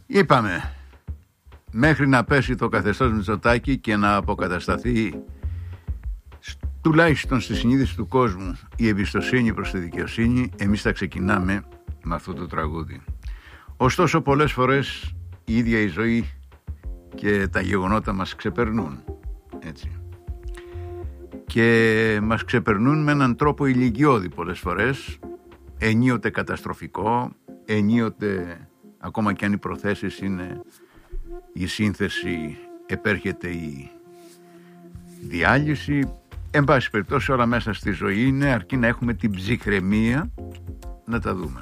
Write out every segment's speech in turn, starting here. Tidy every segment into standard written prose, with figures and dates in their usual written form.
Είπαμε, μέχρι να πέσει το καθεστώς Μητσοτάκη και να αποκατασταθεί τουλάχιστον στη συνείδηση του κόσμου η εμπιστοσύνη προς τη δικαιοσύνη, εμείς θα ξεκινάμε με αυτό το τραγούδι. Ωστόσο πολλές φορές η ίδια η ζωή και τα γεγονότα μας ξεπερνούν, έτσι. Και μας ξεπερνούν με έναν τρόπο ηλικιώδη πολλές φορές, ενίοτε καταστροφικό, ενίοτε, ακόμα και αν οι προθέσεις είναι η σύνθεση, επέρχεται η διάλυση. Εν πάση περιπτώσει όλα μέσα στη ζωή είναι, αρκεί να έχουμε την ψυχραιμία να τα δούμε.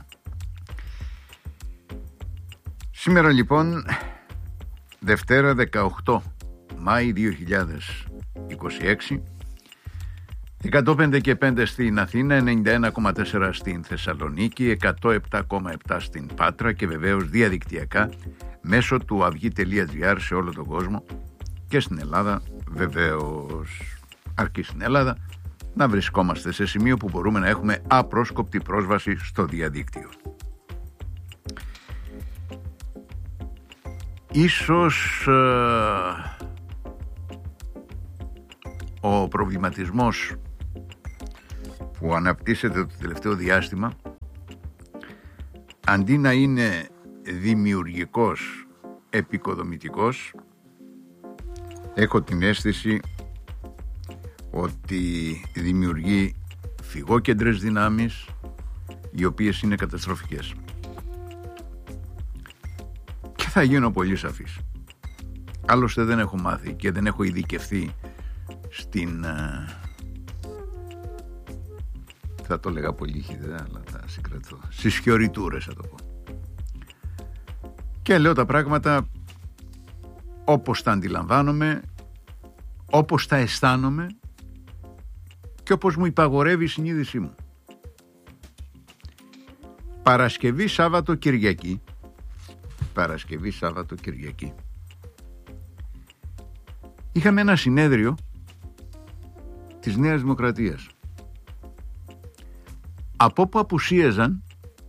Σήμερα λοιπόν, Δευτέρα 18 Μάη 2026, 105 και 5 στην Αθήνα, 91,4 στην Θεσσαλονίκη, 107,7 στην Πάτρα και βεβαίως διαδικτυακά μέσω του avygi.gr σε όλο τον κόσμο και στην Ελλάδα βεβαίως. Αρκεί στην Ελλάδα να βρισκόμαστε σε σημείο που μπορούμε να έχουμε απρόσκοπτη πρόσβαση στο διαδίκτυο. Ίσως ο προβληματισμός που αναπτύσσεται το τελευταίο διάστημα, αντί να είναι δημιουργικός, επικοδομητικός, έχω την αίσθηση ότι δημιουργεί φυγόκεντρες δυνάμεις οι οποίες είναι καταστροφικές. Και θα γίνω πολύ σαφής. Άλλωστε δεν έχω μάθει και δεν έχω ειδικευθεί στην... θα το λέγα πολύ χιδέα, αλλά θα συγκρατώ. Στις χιοριτούρες θα το πω. Και λέω τα πράγματα όπως τα αντιλαμβάνομαι, όπως τα αισθάνομαι και όπως μου υπαγορεύει η συνείδησή μου. Παρασκευή, Σάββατο, Κυριακή. Είχαμε ένα συνέδριο της Νέας Δημοκρατίας, από όπου απουσίαζαν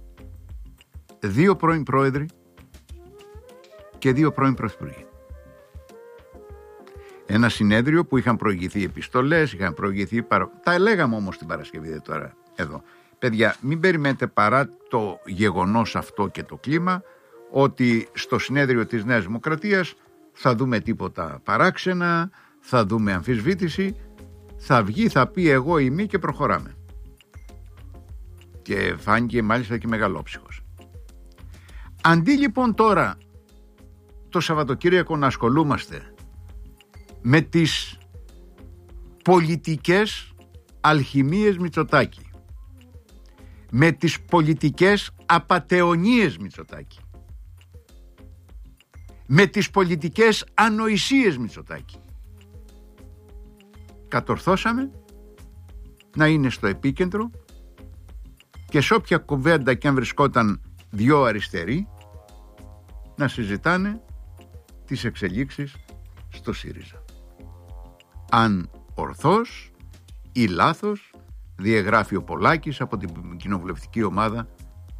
2 πρώην πρόεδροι και 2 πρώην πρωθυπουργοί. Ένα συνέδριο που είχαν προηγηθεί επιστολές, είχαν προηγηθεί τα λέγαμε όμως την Παρασκευή τώρα εδώ. Παιδιά, μην περιμένετε παρά το γεγονός αυτό και το κλίμα ότι στο συνέδριο της Νέας Δημοκρατίας θα δούμε τίποτα παράξενα, θα δούμε αμφισβήτηση, θα βγει, θα πει εγώ ή μη και προχωράμε. Και φάνηκε μάλιστα και μεγαλόψυχος. Αντί λοιπόν τώρα το Σαββατοκύριακο να ασχολούμαστε με τις πολιτικές αλχημίες Μητσοτάκη, με τις πολιτικές απατεωνίες Μητσοτάκη, με τις πολιτικές ανοησίες Μητσοτάκη, κατορθώσαμε να είναι στο επίκεντρο και σε όποια κουβέντα και αν βρισκόταν 2 αριστεροί να συζητάνε τις εξελίξεις στο ΣΥΡΙΖΑ. Αν ορθώς ή λάθος διαγράφει ο Πολάκης από την κοινοβουλευτική ομάδα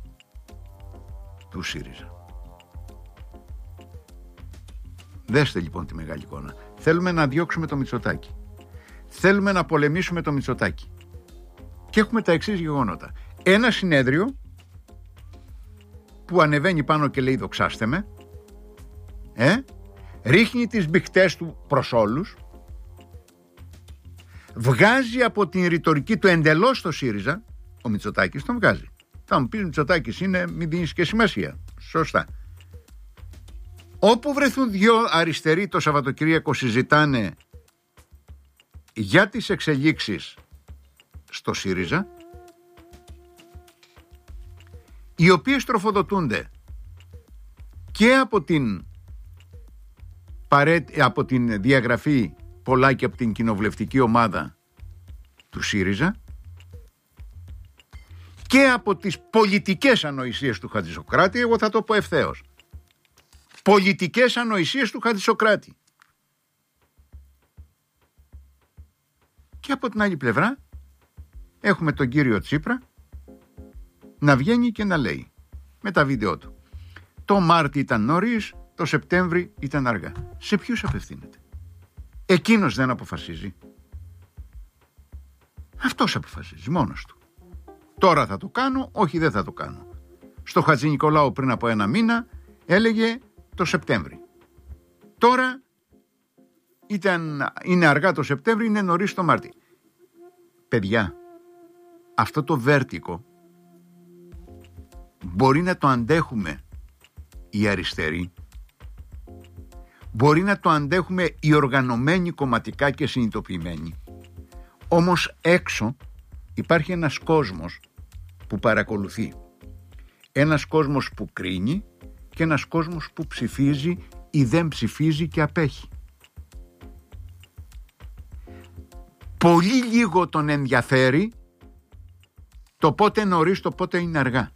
του ΣΥΡΙΖΑ. Δέστε λοιπόν τη μεγάλη εικόνα. Θέλουμε να διώξουμε το Μητσοτάκη. Θέλουμε να πολεμήσουμε το Μητσοτάκη. Και έχουμε τα εξής γεγονότα. Ένα συνέδριο που ανεβαίνει πάνω και λέει δοξάστε με, ρίχνει τις μπιχτές του προς όλους, βγάζει από την ρητορική του εντελώς το ΣΥΡΙΖΑ, ο Μητσοτάκης τον βγάζει. Θα μου πεις Μητσοτάκης είναι, μην δίνεις και σημασία. Σωστά. Όπου βρεθούν 2 αριστεροί το Σαββατοκύριακο συζητάνε για τις εξελίξεις στο ΣΥΡΙΖΑ, οι οποίες τροφοδοτούνται και από την διαγραφή Πολάκη από την κοινοβουλευτική ομάδα του ΣΥΡΙΖΑ και από τις πολιτικές ανοησίες του Χατζησοκράτη. Εγώ θα το πω ευθέως. Πολιτικές ανοησίες του Χατζησοκράτη. Και από την άλλη πλευρά έχουμε τον κύριο Τσίπρα να βγαίνει και να λέει με τα βίντεο του: Το Μάρτι ήταν νωρίς, το Σεπτέμβρη ήταν αργά. Σε ποιους απευθύνεται? Εκείνος δεν αποφασίζει. Αυτός αποφασίζει μόνος του. Τώρα θα το κάνω, όχι δεν θα το κάνω. Στο Χατζη Νικολάου πριν από 1 μήνα έλεγε το Σεπτέμβρη. Τώρα είναι αργά το Σεπτέμβρη, είναι νωρίς το Μάρτι. Παιδιά, αυτό το βέρτικο μπορεί να το αντέχουμε οι αριστεροί, μπορεί να το αντέχουμε οι οργανωμένοι κομματικά και συνειδητοποιημένοι. Όμως έξω υπάρχει ένας κόσμος που παρακολουθεί, ένας κόσμος που κρίνει και ένας κόσμος που ψηφίζει ή δεν ψηφίζει και απέχει. Πολύ λίγο τον ενδιαφέρει το πότε νωρίς, το πότε είναι αργά.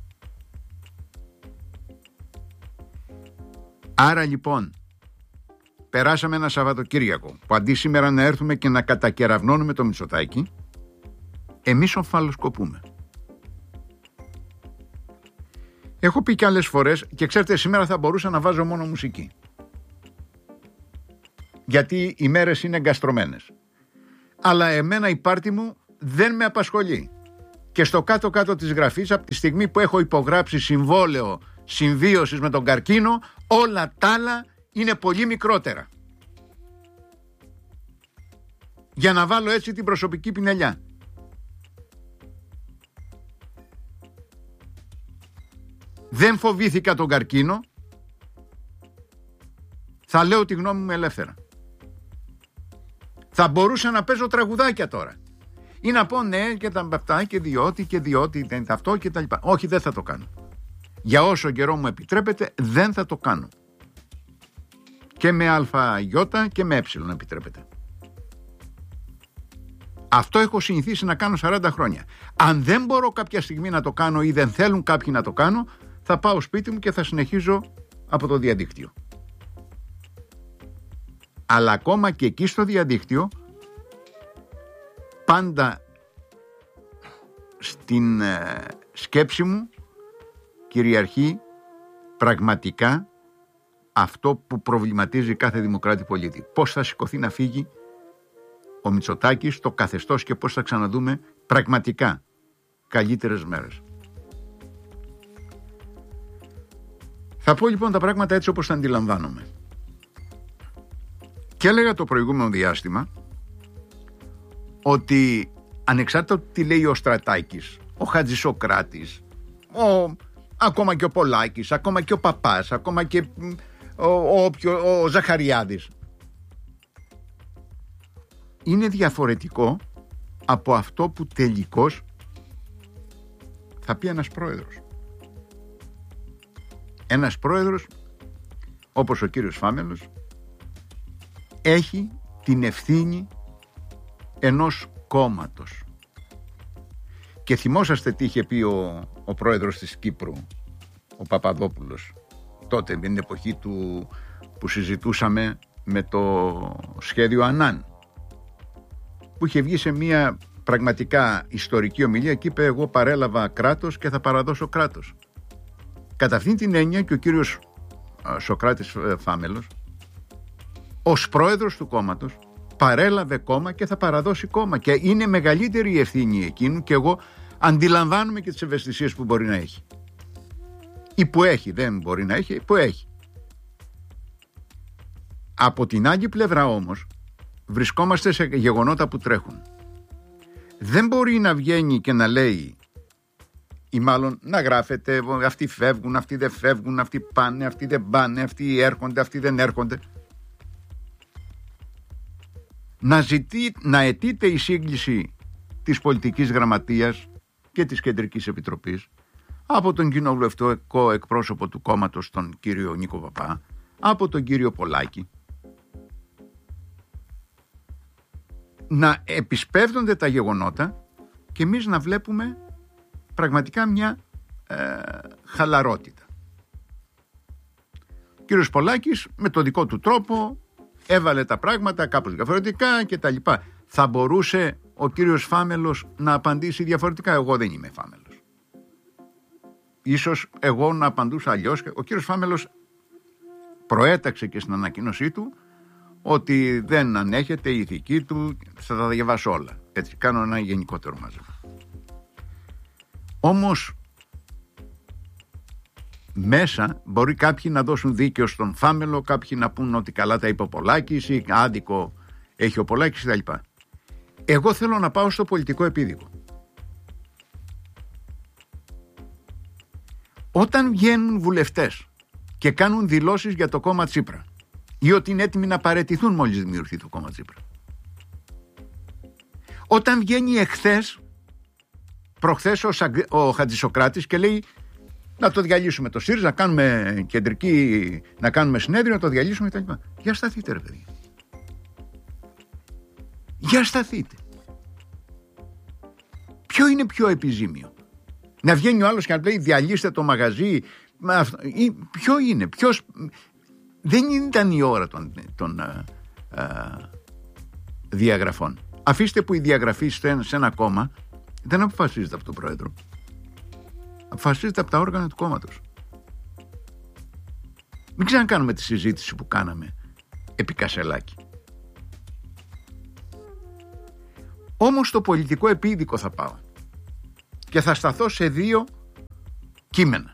Άρα λοιπόν περάσαμε ένα Σαββατοκύριακο που αντί σήμερα να έρθουμε και να κατακεραυνώνουμε το Μητσοτάκη, εμείς ομφαλοσκοπούμε. Έχω πει και άλλες φορές, και ξέρετε, σήμερα θα μπορούσα να βάζω μόνο μουσική, γιατί οι μέρες είναι εγκαστρωμένες. Αλλά εμένα η πάρτι μου δεν με απασχολεί. Και στο κάτω-κάτω της γραφής, από τη στιγμή που έχω υπογράψει συμβόλαιο συμβίωσης με τον καρκίνο, όλα τα άλλα είναι πολύ μικρότερα. Για να βάλω έτσι την προσωπική πινελιά. Δεν φοβήθηκα τον καρκίνο. Θα λέω τη γνώμη μου ελεύθερα. Θα μπορούσα να παίζω τραγουδάκια τώρα ή να πω ναι και τα αυτά και διότι δεν είναι αυτό και τα λοιπά. Όχι, δεν θα το κάνω. Για όσο καιρό μου επιτρέπεται δεν θα το κάνω. Και με ΑΙ και με επιτρέπεται. Αυτό έχω συνηθίσει να κάνω 40 χρόνια. Αν δεν μπορώ κάποια στιγμή να το κάνω ή δεν θέλουν κάποιοι να το κάνω, θα πάω σπίτι μου και θα συνεχίζω από το διαδίκτυο. Αλλά ακόμα και εκεί στο διαδίκτυο, πάντα στην σκέψη μου κυριαρχεί πραγματικά αυτό που προβληματίζει κάθε δημοκράτη πολίτη. Πώς θα σηκωθεί να φύγει ο Μητσοτάκης, το καθεστώς, και πώς θα ξαναδούμε πραγματικά καλύτερες μέρες. Θα πω λοιπόν τα πράγματα έτσι όπως τα αντιλαμβάνομαι. Και έλεγα το προηγούμενο διάστημα ότι ανεξάρτητα τι λέει ο Στρατάκης, ο Χατζησοκράτης, ακόμα και ο Πολάκης, ακόμα και ο Παπάς, ακόμα και ο Ζαχαριάδης, είναι διαφορετικό από αυτό που τελικώς θα πει ένας πρόεδρος. Ένας πρόεδρος όπως ο κύριος Φάμελος έχει την ευθύνη ενός κόμματος. Και θυμόσαστε τι είχε πει ο πρόεδρος της Κύπρου, ο Παπαδόπουλος, τότε με την εποχή του που συζητούσαμε με το σχέδιο Ανάν, που είχε βγει σε μια πραγματικά ιστορική ομιλία και είπε: εγώ παρέλαβα κράτος και θα παραδώσω κράτος. Κατά αυτήν την έννοια και ο κύριος Σοκράτης Φάμελος, ως πρόεδρος του κόμματος, παρέλαβε κόμμα και θα παραδώσει κόμμα, και είναι μεγαλύτερη η ευθύνη εκείνου, και εγώ αντιλαμβάνομαι και τις ευαισθησίες που μπορεί να έχει ή που έχει, δεν μπορεί να έχει, που έχει. Από την άλλη πλευρά όμως βρισκόμαστε σε γεγονότα που τρέχουν. Δεν μπορεί να βγαίνει και να λέει, ή μάλλον να γράφεται, αυτοί φεύγουν, αυτοί δεν φεύγουν, αυτοί πάνε, αυτοί δεν πάνε, αυτοί έρχονται, αυτοί δεν έρχονται. Να αιτείται η σύγκληση της πολιτικής γραμματείας και της Κεντρικής Επιτροπής από τον κοινοβουλευτικό εκπρόσωπο του κόμματος, τον κύριο Νίκο Παπά, από τον κύριο Πολάκη, να επισπεύδονται τα γεγονότα και εμείς να βλέπουμε πραγματικά μια χαλαρότητα. Ο κύριος Πολάκης με το δικό του τρόπο έβαλε τα πράγματα κάπως διαφορετικά και τα λοιπά. Θα μπορούσε ο κύριος Φάμελος να απαντήσει διαφορετικά? Εγώ δεν είμαι Φάμελος. ίσως εγώ να απαντούσα αλλιώς. Ο κύριος Φάμελος προέταξε και στην ανακοίνωσή του ότι δεν ανέχεται η ηθική του, θα τα διαβάσω όλα. Έτσι, κάνω ένα γενικότερο μάζεμα. Όμως μέσα μπορεί κάποιοι να δώσουν δίκαιο στον Φάμελο, κάποιοι να πούν ότι καλά τα είπε ο Πολάκης ή άδικο έχει ο Πολάκης κτλ. Εγώ θέλω να πάω στο πολιτικό επίδικο. Όταν βγαίνουν βουλευτές και κάνουν δηλώσεις για το κόμμα Τσίπρα ή ότι είναι έτοιμοι να παραιτηθούν μόλις δημιουργηθεί το κόμμα Τσίπρα, όταν βγαίνει προχθές ο Χατζησοκράτης και λέει να το διαλύσουμε το ΣΥΡΙΖΑ, να κάνουμε κεντρική, να κάνουμε συνέδριο, να το διαλύσουμε κτλ. Για σταθείτε ρε παιδί. Για σταθείτε. Ποιο είναι πιο επιζήμιο? Να βγαίνει ο άλλος και να λέει διαλύστε το μαγαζί ή ποιο είναι? Δεν ήταν η ώρα των διαγραφών. Αφήστε που η διαγραφή σε ένα κόμμα δεν αποφασίζεται από τον πρόεδρο. Αποφασίζεται από τα όργανα του κόμματος. Μην ξανακάνουμε τη συζήτηση που κάναμε επί Κασελάκη. Όμως στο πολιτικό επίδικο θα πάω και θα σταθώ σε 2 κείμενα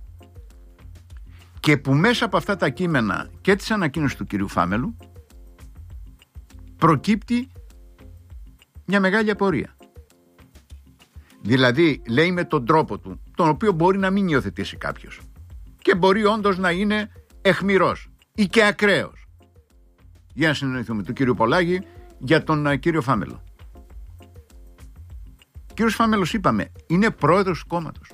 και που μέσα από αυτά τα κείμενα και της ανακοίνωσης του κυρίου Φάμελου προκύπτει μια μεγάλη απορία. Δηλαδή λέει με τον τρόπο του, τον οποίο μπορεί να μην υιοθετήσει κάποιος και μπορεί όντως να είναι αιχμηρός ή και ακραίος. Για να συνεννοηθούμε, του κύριου Πολάκη για τον κύριο Φάμελο. Ο κύριος Φάμελος, είπαμε, είναι πρόεδρος του κόμματος.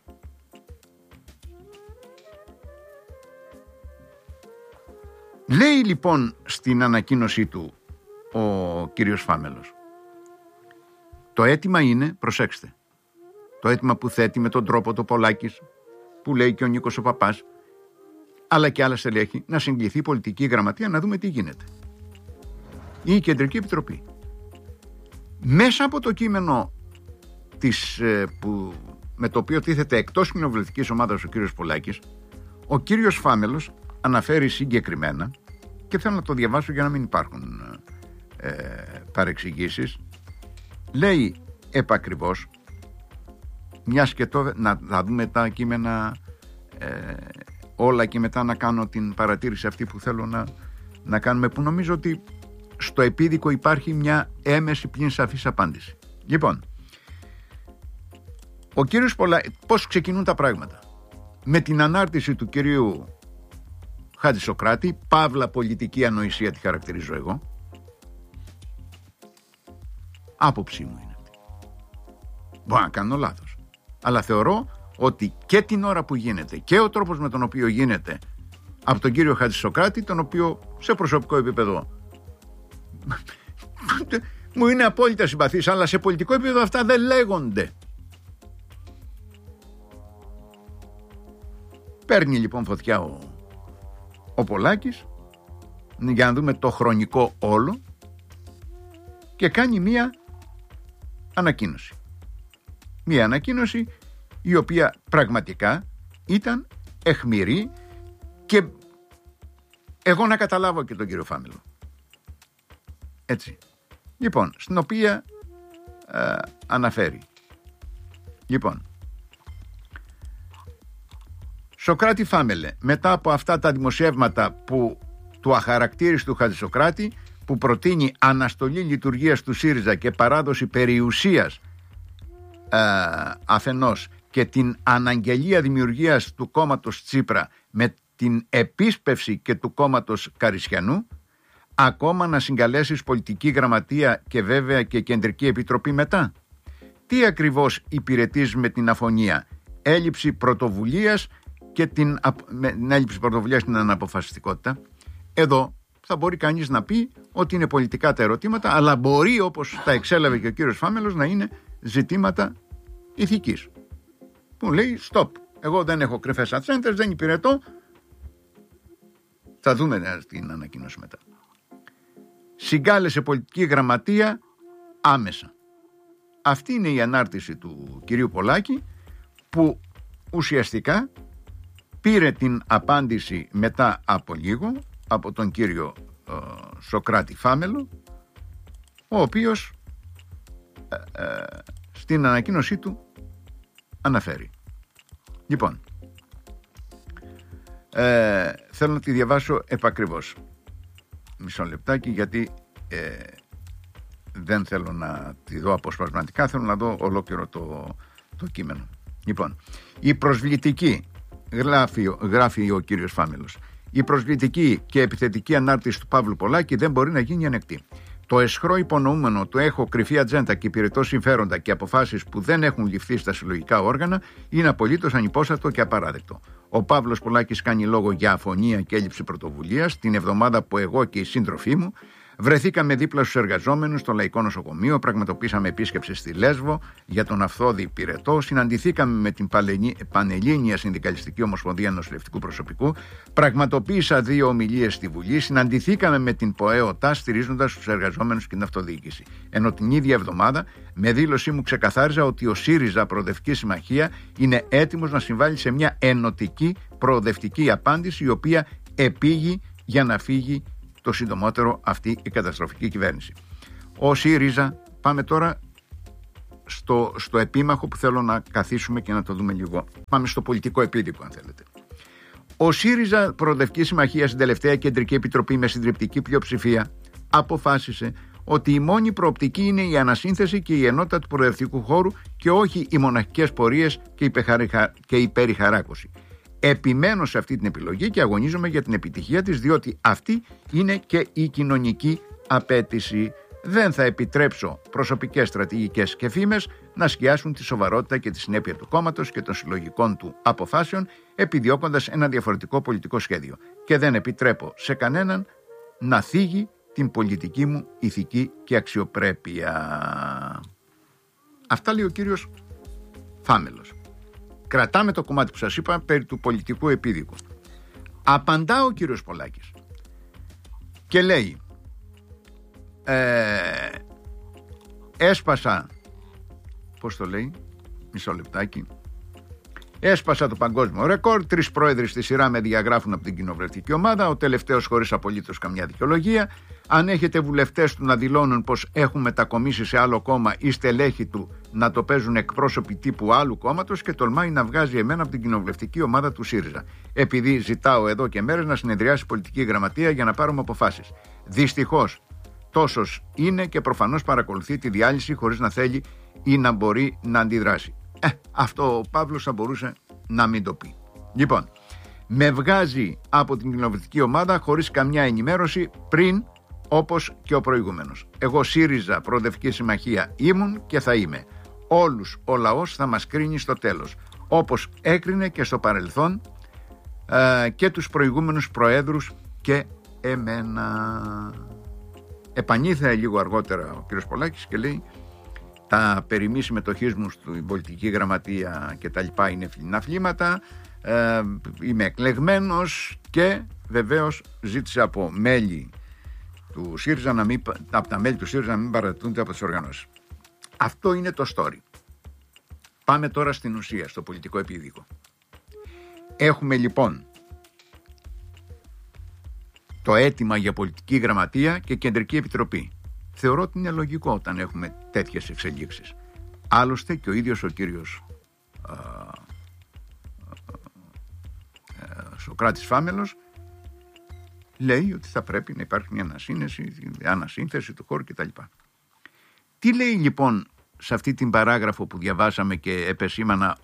Λέει λοιπόν στην ανακοίνωσή του ο κύριος Φάμελος, το αίτημα είναι, προσέξτε, το αίτημα που θέτει με τον τρόπο το Πολάκης, που λέει και ο Νίκος ο Παπάς, αλλά και άλλα στελέχη, να συγκληθεί η πολιτική γραμματεία να δούμε τι γίνεται. Ή η Κεντρική Επιτροπή. Μέσα από το κείμενο με το οποίο τίθεται εκτός κοινοβουλευτικής ομάδας ο κύριος Πολάκης, ο κύριος Φάμελος αναφέρει συγκεκριμένα, και θέλω να το διαβάσω για να μην υπάρχουν παρεξηγήσεις. Λέει επακριβώς, μιας και να δούμε τα κείμενα όλα και μετά να κάνω την παρατήρηση αυτή που θέλω να κάνουμε, που νομίζω ότι στο επίδικο υπάρχει μια έμεση πλην σαφής απάντηση. Λοιπόν, ο κύριος πώς ξεκινούν τα πράγματα? Με την ανάρτηση του κυρίου Χατζησοκράτη, παύλα πολιτική ανοησία τη χαρακτηρίζω εγώ. Άποψή μου είναι αυτή. Μπορώ να κάνω λάθος, αλλά θεωρώ ότι και την ώρα που γίνεται και ο τρόπος με τον οποίο γίνεται από τον κύριο Χατζησοκράτη, τον οποίο σε προσωπικό επίπεδο μου είναι απόλυτα συμπαθής, αλλά σε πολιτικό επίπεδο αυτά δεν λέγονται. Παίρνει λοιπόν φωτιά ο Πολάκης, για να δούμε το χρονικό όλο, και κάνει μία ανακοίνωση. Μία ανακοίνωση η οποία πραγματικά ήταν αιχμηρή, και εγώ να καταλάβω και τον κύριο Φάμελο. Έτσι. Λοιπόν, στην οποία αναφέρει. Λοιπόν, Σοκράτη Φάμελε, μετά από αυτά τα δημοσιεύματα του αχαρακτήριστου Χατζησοκράτη, που προτείνει αναστολή λειτουργίας του ΣΥΡΙΖΑ και παράδοση περιουσίας αφενός, και την αναγγελία δημιουργίας του κόμματος Τσίπρα με την επίσπευση και του κόμματος Καρισιανού, ακόμα να συγκαλέσεις πολιτική γραμματεία και βέβαια και κεντρική επιτροπή μετά? Τι ακριβώς υπηρετείς με την αφωνία? Έλλειψη πρωτοβουλίας και την έλλειψη πρωτοβουλίας στην αναποφασιστικότητα? Εδώ θα μπορεί κανείς να πει ότι είναι πολιτικά τα ερωτήματα, αλλά μπορεί, όπως τα εξέλαβε και ο κύριος Φάμελος, να είναι ζητήματα ηθικής. Που λέει stop, εγώ δεν έχω κρυφές ατσέντες, δεν υπηρετώ. Θα δούμε την ανακοίνωση μετά. Συγκάλεσε πολιτική γραμματεία άμεσα. Αυτή είναι η ανάρτηση του κυρίου Πολάκη, που ουσιαστικά πήρε την απάντηση μετά από λίγο από τον κύριο Σωκράτη Φάμελο, ο οποίος στην ανακοίνωσή του αναφέρει. Λοιπόν, θέλω να τη διαβάσω επακριβώς. Μισό λεπτάκι, γιατί δεν θέλω να τη δω αποσπασματικά, θέλω να δω ολόκληρο το κείμενο. Λοιπόν, η προσβλητική, γράφει ο κύριος Φάμελος, η προσβλητική και επιθετική ανάρτηση του Παύλου Πολάκη δεν μπορεί να γίνει ανεκτή. Το αισχρό υπονοούμενο του έχω κρυφή ατζέντα και υπηρετώ συμφέροντα και αποφάσεις που δεν έχουν ληφθεί στα συλλογικά όργανα είναι απολύτως ανυπόστατο και απαράδεκτο. Ο Παύλος Πολάκης κάνει λόγο για αφωνία και έλλειψη πρωτοβουλίας την εβδομάδα που εγώ και οι σύντροφοί μου βρεθήκαμε δίπλα στους εργαζόμενους στο Λαϊκό Νοσοκομείο, πραγματοποίησαμε επίσκεψη στη Λέσβο για τον Αυθόδη Πυρετό, συναντηθήκαμε με την Πανελλήνια Συνδικαλιστική Ομοσπονδία Νοσηλευτικού Προσωπικού, πραγματοποίησα 2 ομιλίες στη Βουλή, συναντηθήκαμε με την ΠΟΕΟΤΑ στηρίζοντας τους εργαζόμενους και την αυτοδιοίκηση. Ενώ την ίδια εβδομάδα, με δήλωσή μου ξεκαθάριζα ότι ο ΣΥΡΙΖΑ Προοδευτική Συμμαχία είναι έτοιμος να συμβάλλει σε μια ενωτική προοδευτική απάντηση, η οποία επήγει για να φύγει το συντομότερο αυτή η καταστροφική κυβέρνηση. Ο ΣΥΡΙΖΑ, πάμε τώρα στο επίμαχο που θέλω να καθίσουμε και να το δούμε λίγο. Πάμε στο πολιτικό επίδικο, αν θέλετε. Ο ΣΥΡΙΖΑ Προοδευτική Συμμαχία στην τελευταία Κεντρική Επιτροπή με συντριπτική πλειοψηφία αποφάσισε ότι η μόνη προοπτική είναι η ανασύνθεση και η ενότητα του προοδευτικού χώρου και όχι οι μοναχικές πορείες και η περιχαράκωση. Επιμένω σε αυτή την επιλογή και αγωνίζομαι για την επιτυχία της, διότι αυτή είναι και η κοινωνική απέτηση. Δεν θα επιτρέψω προσωπικές στρατηγικές και φήμες να σκιάσουν τη σοβαρότητα και τη συνέπεια του κόμματος και των συλλογικών του αποφάσεων, επιδιώκοντας ένα διαφορετικό πολιτικό σχέδιο. Και δεν επιτρέπω σε κανέναν να θίγει την πολιτική μου ηθική και αξιοπρέπεια. Αυτά λέει ο κύριος Φάμελος. Κρατάμε το κομμάτι που σας είπα περί του πολιτικού επίδικου. Απαντά ο κύριος Πολάκης και λέει έσπασα, πώς το λέει, μισό λεπτάκι, έσπασα το παγκόσμιο ρεκόρ, 3 πρόεδροι στη σειρά με διαγράφουν από την κοινοβουλευτική ομάδα, ο τελευταίος χωρίς απολύτως καμιά δικαιολογία. Αν έχετε βουλευτές του να δηλώνουν πως έχουν μετακομίσει σε άλλο κόμμα ή στελέχη του να το παίζουν εκπρόσωποι τύπου άλλου κόμματος, και τολμάει να βγάζει εμένα από την κοινοβουλευτική ομάδα του ΣΥΡΙΖΑ. Επειδή ζητάω εδώ και μέρες να συνεδριάσει η πολιτική γραμματεία για να πάρουμε αποφάσεις. Δυστυχώς τόσος είναι και προφανώς παρακολουθεί τη διάλυση χωρίς να θέλει ή να μπορεί να αντιδράσει. Αυτό ο Παύλος θα μπορούσε να μην το πει. Λοιπόν, με βγάζει από την κοινοβουλευτική ομάδα χωρίς καμιά ενημέρωση πριν, όπως και ο προηγούμενος. Εγώ ΣΥΡΙΖΑ Προοδευτική Συμμαχία ήμουν και θα είμαι. Όλους ο λαός θα μας κρίνει στο τέλος, όπως έκρινε και στο παρελθόν και τους προηγούμενους προέδρους και εμένα. Επανήλθε λίγο αργότερα ο κ. Πολάκης και λέει: τα περί μη συμμετοχής μου στην πολιτική γραμματεία και τα λοιπά είναι φλινάφλήματα, είμαι εκλεγμένος και βεβαίως ζήτησε από μέλη του ΣΥΡΙΖΑ από τα μέλη του ΣΥΡΙΖΑ να μην παρατούνται από τις οργανώσεις. Αυτό είναι το story. Πάμε τώρα στην ουσία, στο πολιτικό επίδικο. Έχουμε λοιπόν το αίτημα για πολιτική γραμματεία και κεντρική επιτροπή. Θεωρώ ότι είναι λογικό όταν έχουμε τέτοιες εξελίξεις. Άλλωστε και ο ίδιος ο κύριος Σωκράτης Φάμελος λέει ότι θα πρέπει να υπάρχει μια ανασύνθεση του χώρου κτλ. Τι λέει λοιπόν σε αυτή την παράγραφο που διαβάσαμε και επεσήμανα